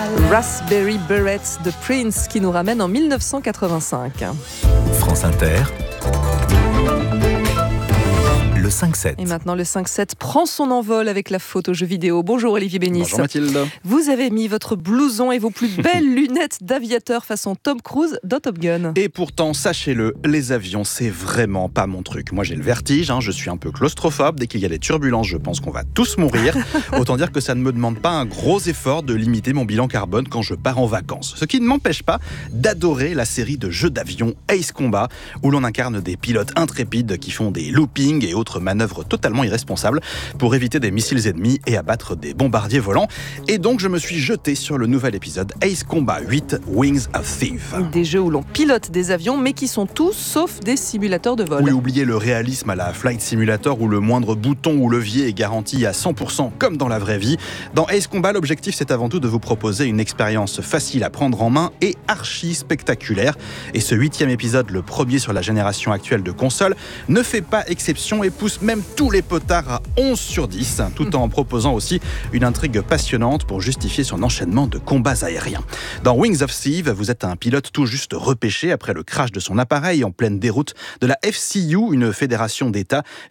Raspberry Beret de Prince qui nous ramène en 1985. France Inter, le 5-7. Et maintenant, le 5-7 prend son envol avec la photo jeu vidéo. Bonjour Olivier Bénis. Bonjour Mathilde. Vous avez mis votre blouson et vos plus belles lunettes d'aviateur façon Tom Cruise dans Top Gun. Et pourtant, sachez-le, les avions, c'est vraiment pas mon truc. Moi, j'ai le vertige, je suis un peu claustrophobe. Dès qu'il y a des turbulences, je pense qu'on va tous mourir. Autant dire que ça ne me demande pas un gros effort de limiter mon bilan carbone quand je pars en vacances. Ce qui ne m'empêche pas d'adorer la série de jeux d'avion Ace Combat, où l'on incarne des pilotes intrépides qui font des loopings et autres manœuvres totalement irresponsables pour éviter des missiles ennemis et abattre des bombardiers volants. Et donc, je me suis jeté sur le nouvel épisode Ace Combat 8 Wings of Thief. Des jeux où l'on pilote des avions, mais qui sont tous sauf des simulateurs de vol. Oui, oubliez le réalisme à la Flight Simulator où le moindre bouton ou levier est garanti à 100% comme dans la vraie vie. Dans Ace Combat, l'objectif c'est avant tout de vous proposer une expérience facile à prendre en main et archi spectaculaire. Et ce 8e épisode, le premier sur la génération actuelle de consoles, ne fait pas exception et pousse même tous les potards à 11 sur 10, tout en proposant aussi une intrigue passionnante pour justifier son enchaînement de combats aériens. Dans Wings of Thief, vous êtes un pilote tout juste repêché après le crash de son appareil en pleine déroute de la FCU, une fédération d'États